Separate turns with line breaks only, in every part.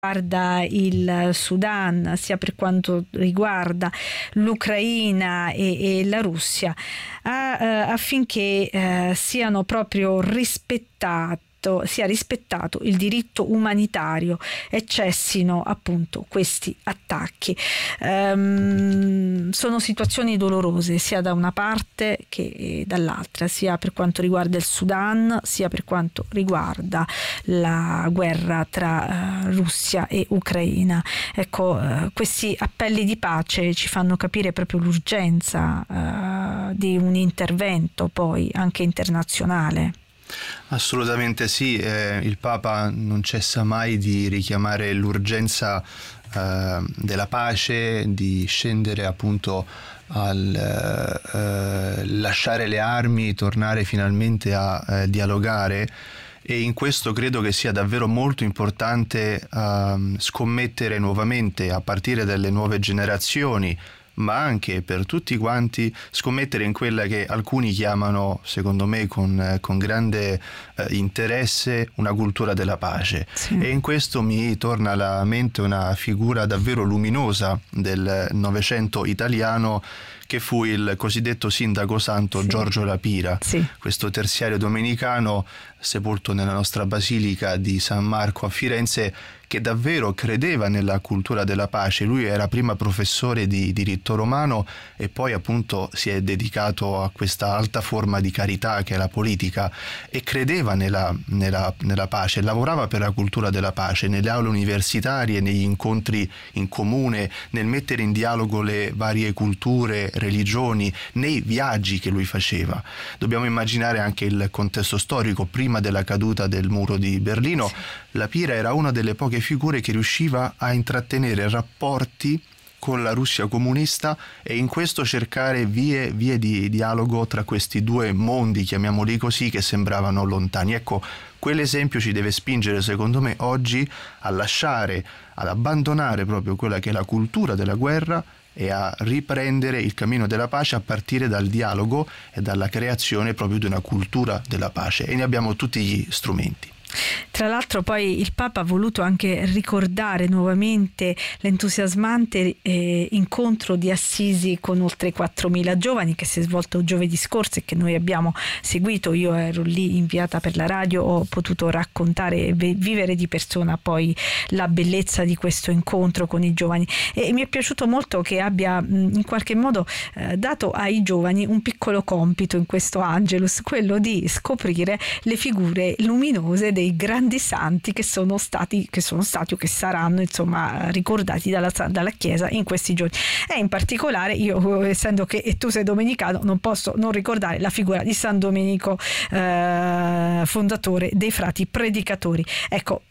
riguarda il Sudan, sia per quanto riguarda l'Ucraina e la Russia, affinché siano proprio sia rispettato il diritto umanitario e cessino appunto questi attacchi. Sono situazioni dolorose sia da una parte che dall'altra, sia per quanto riguarda il Sudan, sia per quanto riguarda la guerra tra Russia e Ucraina. Ecco, questi appelli di pace ci fanno capire proprio l'urgenza di un intervento poi anche internazionale.
Assolutamente sì, il Papa non cessa mai di richiamare l'urgenza della pace, di scendere appunto al lasciare le armi, tornare finalmente a dialogare, e in questo credo che sia davvero molto importante scommettere nuovamente, a partire dalle nuove generazioni, ma anche per tutti quanti, scommettere in quella che alcuni chiamano, secondo me con grande interesse, una cultura della pace. Sì. E in questo mi torna alla mente una figura davvero luminosa del Novecento italiano, che fu il cosiddetto sindaco santo, sì, Giorgio La Pira, sì, questo terziario domenicano sepolto nella nostra basilica di San Marco a Firenze, che davvero credeva nella cultura della pace. Lui era prima professore di diritto romano e poi appunto si è dedicato a questa alta forma di carità che è la politica, e credeva nella pace, lavorava per la cultura della pace nelle aule universitarie, negli incontri in comune, nel mettere in dialogo le varie culture, religioni, nei viaggi che lui faceva. Dobbiamo immaginare anche il contesto storico. Prima della caduta del muro di Berlino, sì, La Pira era una delle poche figure che riusciva a intrattenere rapporti con la Russia comunista e in questo cercare vie di dialogo tra questi due mondi, chiamiamoli così, che sembravano lontani. Ecco, quell'esempio ci deve spingere, secondo me, oggi a lasciare, ad abbandonare proprio quella che è la cultura della guerra e a riprendere il cammino della pace a partire dal dialogo e dalla creazione proprio di una cultura della pace, e ne abbiamo tutti gli strumenti.
Tra l'altro poi il Papa ha voluto anche ricordare nuovamente l'entusiasmante incontro di Assisi con oltre 4.000 giovani che si è svolto giovedì scorso e che noi abbiamo seguito. Io ero lì inviata per la radio, ho potuto raccontare e vivere di persona poi la bellezza di questo incontro con i giovani, e mi è piaciuto molto che abbia in qualche modo dato ai giovani un piccolo compito in questo Angelus, quello di scoprire le figure luminose dei grandi santi che sono stati o che saranno insomma ricordati dalla Chiesa in questi giorni. E in particolare io, essendo che tu sei domenicano, non posso non ricordare la figura di San Domenico, fondatore dei frati predicatori. Ecco,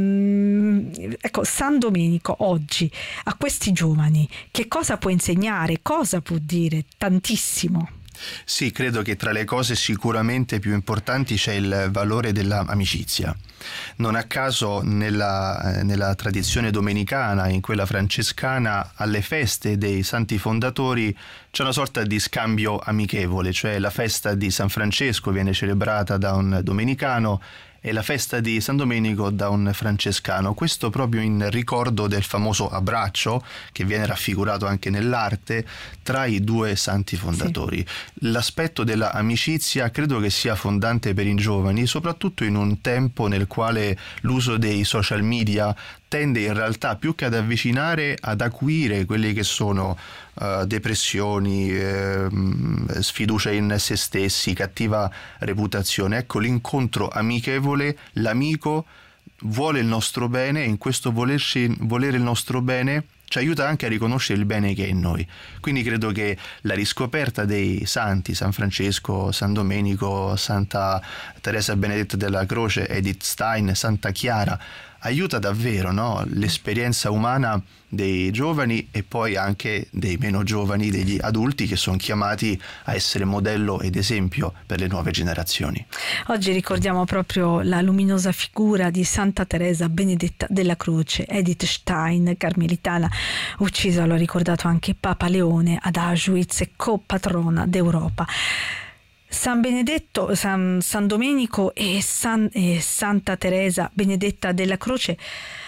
San Domenico oggi a questi giovani che cosa può insegnare, cosa può dire? Tantissimo.
Sì, credo che tra le cose sicuramente più importanti c'è il valore dell'amicizia. Non a caso nella tradizione domenicana, in quella francescana, alle feste dei santi fondatori c'è una sorta di scambio amichevole, cioè la festa di San Francesco viene celebrata da un domenicano e la festa di San Domenico da un francescano, questo proprio in ricordo del famoso abbraccio che viene raffigurato anche nell'arte tra i due santi fondatori. Sì. L'aspetto della amicizia credo che sia fondante per i giovani, soprattutto in un tempo nel quale l'uso dei social media tende in realtà più che ad avvicinare, ad acuire quelli che sono depressioni, sfiducia in se stessi, cattiva reputazione. Ecco, l'incontro amichevole, l'amico vuole il nostro bene e in questo volere il nostro bene ci aiuta anche a riconoscere il bene che è in noi. Quindi credo che la riscoperta dei santi, San Francesco, San Domenico, Santa Teresa Benedetta della Croce, Edith Stein, Santa Chiara, aiuta davvero, no? L'esperienza umana dei giovani e poi anche dei meno giovani, degli adulti che sono chiamati a essere modello ed esempio per le nuove generazioni.
Oggi ricordiamo proprio la luminosa figura di Santa Teresa Benedetta della Croce, Edith Stein, carmelitana, uccisa, l'ha ricordato anche Papa Leone ad Auschwitz e copatrona d'Europa. San Benedetto, San Domenico e Santa Teresa Benedetta della Croce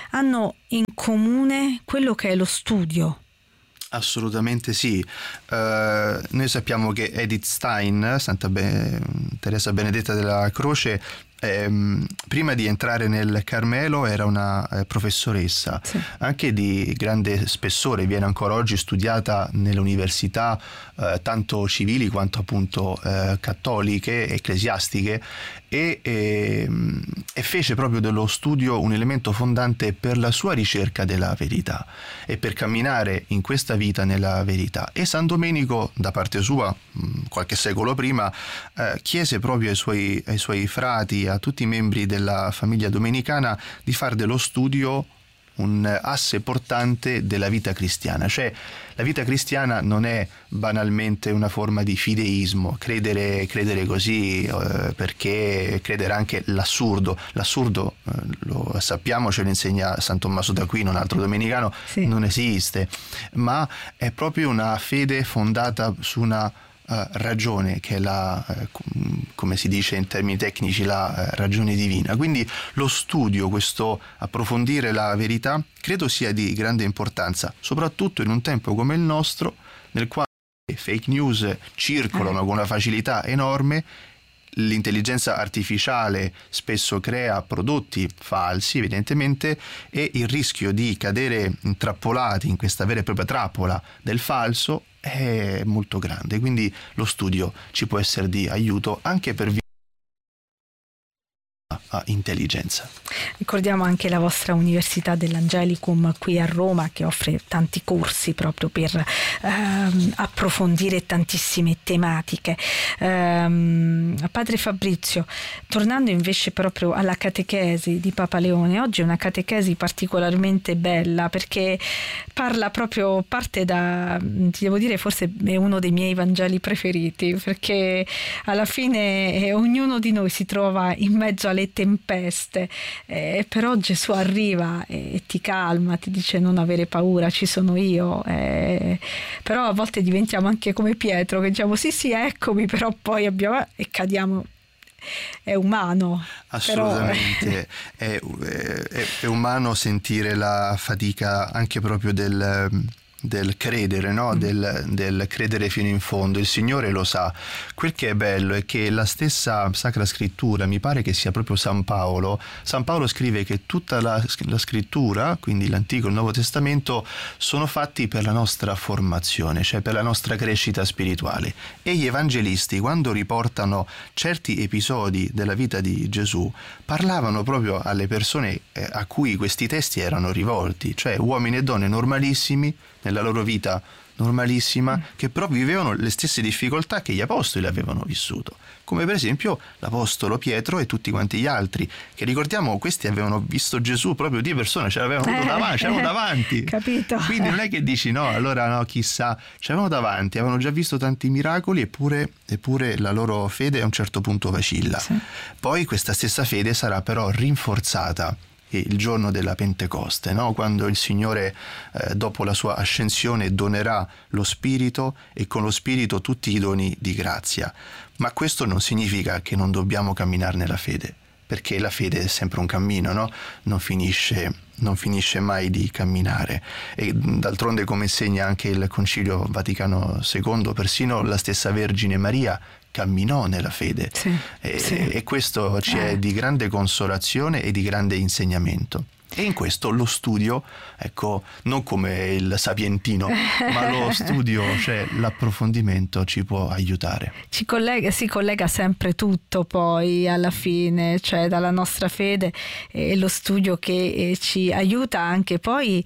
hanno in comune quello che è lo studio.
Assolutamente sì. Noi sappiamo che Edith Stein, Teresa Benedetta della Croce, prima di entrare nel Carmelo era una professoressa, sì, anche di grande spessore, viene ancora oggi studiata nelle università tanto civili quanto appunto cattoliche, ecclesiastiche, e fece proprio dello studio un elemento fondante per la sua ricerca della verità e per camminare in questa vita nella verità. E San Domenico, da parte sua, qualche secolo prima, chiese proprio ai suoi frati, a tutti i membri della famiglia domenicana, di fare dello studio un asse portante della vita cristiana. Cioè, la vita cristiana non è banalmente una forma di fideismo, credere così perché credere anche l'assurdo, lo sappiamo, ce lo insegna San Tommaso d'Aquino, un altro domenicano, sì, non esiste, ma è proprio una fede fondata su una ragione, che è come si dice in termini tecnici, la ragione divina. Quindi lo studio, questo approfondire la verità, credo sia di grande importanza, soprattutto in un tempo come il nostro, nel quale fake news circolano con una facilità enorme. L'intelligenza artificiale spesso crea prodotti falsi, evidentemente, e il rischio di cadere intrappolati in questa vera e propria trappola del falso è molto grande. Quindi lo studio ci può essere di aiuto anche per a intelligenza.
Ricordiamo anche la vostra Università dell'Angelicum qui a Roma, che offre tanti corsi proprio per approfondire tantissime tematiche. Padre Fabrizio, tornando invece proprio alla catechesi di Papa Leone, oggi è una catechesi particolarmente bella, perché parte da, ti devo dire, forse è uno dei miei Vangeli preferiti, perché alla fine ognuno di noi si trova in mezzo alle tempeste, però Gesù arriva e ti calma, ti dice non avere paura, ci sono io, però a volte diventiamo anche come Pietro, che diciamo sì eccomi, però poi e cadiamo. È umano.
Assolutamente, è umano sentire la fatica anche proprio del credere, no? Del credere fino in fondo. Il Signore lo sa. Quel che è bello è che la stessa Sacra Scrittura, mi pare che sia proprio San Paolo scrive che tutta la Scrittura, quindi l'Antico e il Nuovo Testamento, sono fatti per la nostra formazione, cioè per la nostra crescita spirituale. E gli evangelisti, quando riportano certi episodi della vita di Gesù, parlavano proprio alle persone a cui questi testi erano rivolti, cioè uomini e donne normalissimi, nella loro vita normalissima, che però vivevano le stesse difficoltà che gli apostoli avevano vissuto, come per esempio l'apostolo Pietro e tutti quanti gli altri, che ricordiamo, questi avevano visto Gesù proprio di persona, ce l'avevano davanti,
capito?
Quindi non è che dici allora chissà, ce l'avevano davanti, avevano già visto tanti miracoli, eppure la loro fede a un certo punto vacilla. Sì. Poi questa stessa fede sarà però rinforzata il giorno della Pentecoste, no? Quando il Signore dopo la sua ascensione donerà lo Spirito, e con lo Spirito tutti i doni di grazia. Ma questo non significa che non dobbiamo camminare nella fede, perché la fede è sempre un cammino, no? Non finisce mai di camminare. E d'altronde, come insegna anche il Concilio Vaticano II, persino la stessa Vergine Maria camminò nella fede, sì. E questo ci è di grande consolazione e di grande insegnamento. E in questo lo studio, ecco, non come il sapientino, ma lo studio, cioè l'approfondimento, ci può aiutare.
Si collega sempre tutto poi alla fine, cioè dalla nostra fede e lo studio che ci aiuta anche poi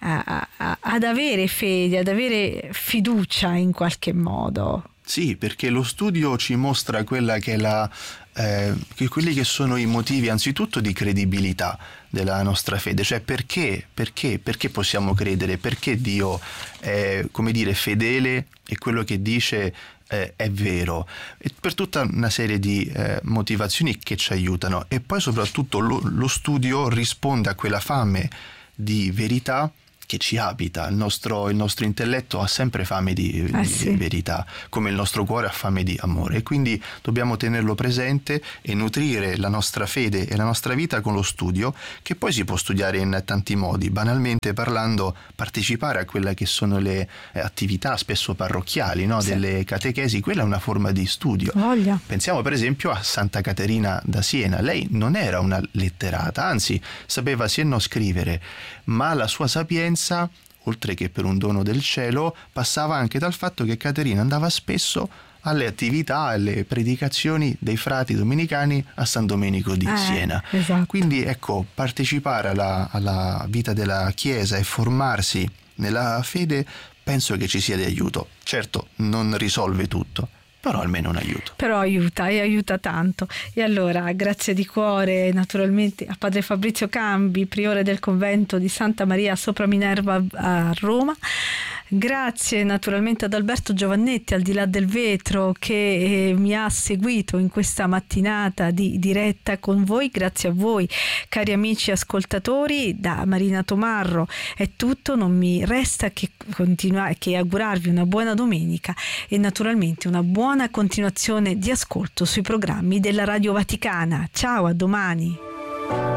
ad avere fede, ad avere fiducia in qualche modo.
Sì, perché lo studio ci mostra quella che è quelli che sono i motivi anzitutto di credibilità della nostra fede, cioè perché possiamo credere, perché Dio è, come dire, fedele e quello che dice è vero, e per tutta una serie di motivazioni che ci aiutano. E poi soprattutto lo studio risponde a quella fame di verità che ci abita. Il nostro intelletto ha sempre fame di verità, come il nostro cuore ha fame di amore, e quindi dobbiamo tenerlo presente e nutrire la nostra fede e la nostra vita con lo studio, che poi si può studiare in tanti modi. Banalmente parlando, partecipare a quelle che sono le attività spesso parrocchiali, no? Delle catechesi, quella è una forma di studio.
Voglia.
Pensiamo per esempio a Santa Caterina da Siena. Lei non era una letterata, anzi sapeva sì e no scrivere, ma la sua sapienza, oltre che per un dono del cielo, passava anche dal fatto che Caterina andava spesso alle attività, alle predicazioni dei frati domenicani a San Domenico di Siena.
Esatto.
Quindi ecco, partecipare alla vita della Chiesa e formarsi nella fede penso che ci sia di aiuto. Certo, non risolve tutto, però almeno un aiuto.
Però aiuta, e aiuta tanto. E allora grazie di cuore naturalmente a Padre Fabrizio Cambi, priore del convento di Santa Maria sopra Minerva a Roma. Grazie naturalmente ad Alberto Giovannetti, al di là del vetro, che mi ha seguito in questa mattinata di diretta con voi. Grazie a voi, cari amici ascoltatori. Da Marina Tomarro è tutto, non mi resta che continuare, che augurarvi una buona domenica e naturalmente una buona continuazione di ascolto sui programmi della Radio Vaticana. Ciao, a domani.